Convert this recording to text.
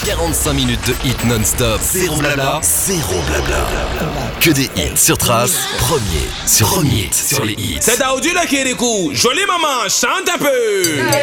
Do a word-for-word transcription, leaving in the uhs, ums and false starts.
quarante-cinq minutes de hits non-stop. Zéro blabla, zéro blabla. Que des hits sur Trace. Premier sur premier sur les hits. C'est Daoudi le Kirikou. Jolie maman, chante un peu.